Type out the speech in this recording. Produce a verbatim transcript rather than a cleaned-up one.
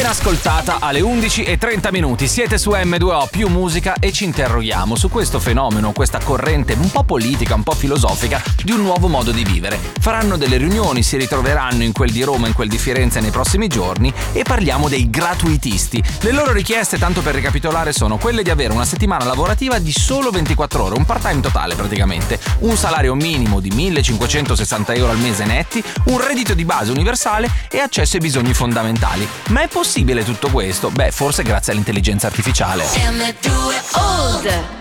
Inascoltata alle undici e trenta minuti. Siete su emme due o più musica e ci interroghiamo su questo fenomeno, questa corrente un po' politica, un po' filosofica di un nuovo modo di vivere. Faranno delle riunioni, si ritroveranno in quel di Roma, in quel di Firenze nei prossimi giorni e parliamo dei gratuitisti. Le loro richieste, tanto per ricapitolare, sono quelle di avere una settimana lavorativa di solo ventiquattro ore, un part-time totale praticamente, un salario minimo di millecinquecentosessanta euro al mese netti, un reddito di base universale e accesso ai bisogni fondamentali. Ma è possibile tutto questo? Beh, forse grazie all'intelligenza artificiale. emme due Old.